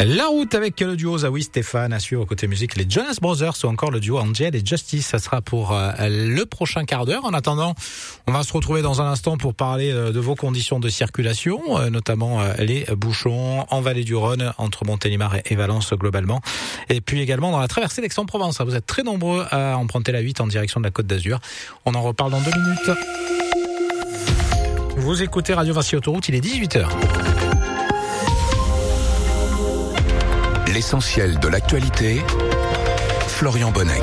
La route avec le duo Zawi Stéphane, à suivre côté musique les Jonas Brothers ou encore le duo Angel et Justice. Ça sera pour le prochain quart d'heure. En attendant, on va se retrouver dans un instant pour parler de vos conditions de circulation, notamment les bouchons en vallée du Rhône entre Montélimar et Valence globalement. Et puis également dans la traversée d'Aix-en-Provence. Vous êtes très nombreux à emprunter la 8 en direction de la Côte d'Azur. On en reparle dans 2 minutes. Vous écoutez Radio Vinci Autoroute, il est 18h. L'essentiel de l'actualité, Florian Bonnec.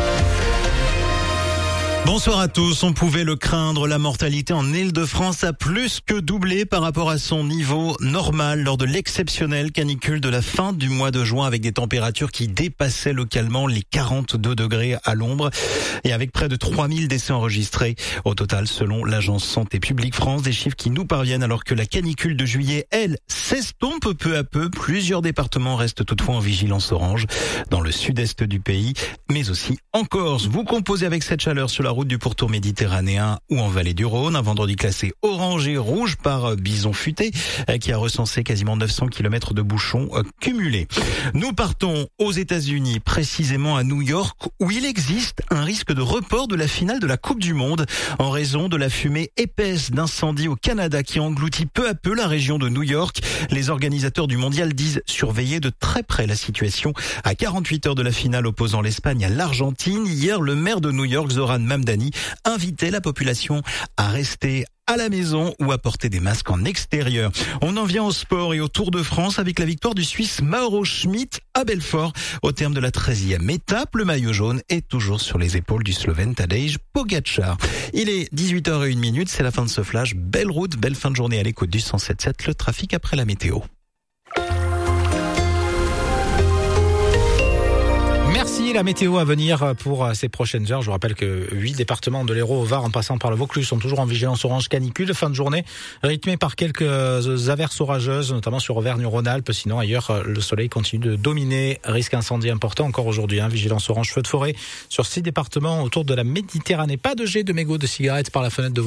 Bonsoir à tous. On pouvait le craindre, la mortalité en Île-de-France a plus que doublé par rapport à son niveau normal lors de l'exceptionnelle canicule de la fin du mois de juin avec des températures qui dépassaient localement les 42 degrés à l'ombre et avec près de 3000 décès enregistrés. Au total, selon l'agence Santé publique France, des chiffres qui nous parviennent alors que la canicule de juillet, elle, s'estompe peu à peu. Plusieurs départements restent toutefois en vigilance orange dans le sud-est du pays, mais aussi en Corse. Vous composez avec cette chaleur sur la route du pourtour méditerranéen ou en vallée du Rhône, un vendredi classé orange et rouge par Bison Futé qui a recensé quasiment 900 km de bouchons cumulés. Nous partons aux États-Unis, précisément à New York, où il existe un risque de report de la finale de la Coupe du Monde en raison de la fumée épaisse d'incendie au Canada qui engloutit peu à peu la région de New York. Les organisateurs du mondial disent surveiller de très près la situation. À 48 heures de la finale opposant l'Espagne à l'Argentine, hier, le maire de New York, Zoran Mamdani, invitait la population à rester à la maison ou à porter des masques en extérieur. On en vient au sport et au Tour de France avec la victoire du Suisse Mauro Schmid à Belfort. Au terme de la 13e étape, le maillot jaune est toujours sur les épaules du Slovène Tadej Pogačar. Il est 18h01, c'est la fin de ce flash. Belle route, belle fin de journée à l'écoute du 107.7, le trafic après la météo. Merci. La météo à venir pour ces prochaines heures. Je vous rappelle que 8 départements de l'Hérault au Var en passant par le Vaucluse sont toujours en vigilance orange canicule. Fin de journée rythmée par quelques averses orageuses, notamment sur Auvergne-Rhône-Alpes. Sinon ailleurs, le soleil continue de dominer. Risque incendie important encore aujourd'hui. Vigilance orange feu de forêt sur 6 départements autour de la Méditerranée. Pas de jet de mégots de cigarettes par la fenêtre de